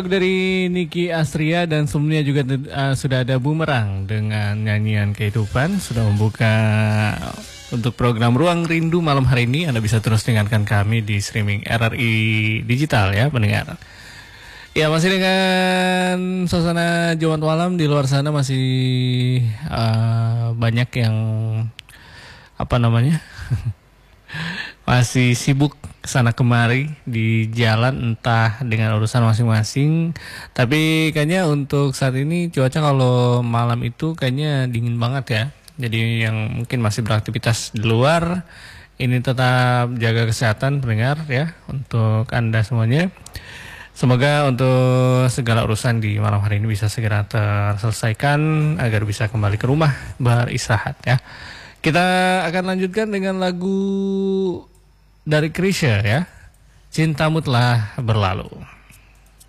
Dari Niki Astria dan sebelumnya juga sudah ada Bumerang dengan nyanyian kehidupan. Sudah membuka untuk program Ruang Rindu malam hari ini. Anda bisa terus dengarkan kami di streaming RRI Digital ya pendengar. Ya, masih dengan suasana Jumat malam. Di luar sana masih banyak yang masih sibuk sana kemari di jalan, entah dengan urusan masing-masing. Tapi kayaknya untuk saat ini cuaca kalau malam itu kayaknya dingin banget ya. Jadi yang mungkin masih beraktivitas di luar, ini tetap jaga kesehatan pendengar ya, untuk Anda semuanya. Semoga untuk segala urusan di malam hari ini bisa segera terselesaikan agar bisa kembali ke rumah beristirahat ya. Kita akan lanjutkan dengan lagu dari Krisya ya, Cintamu Telah Berlalu.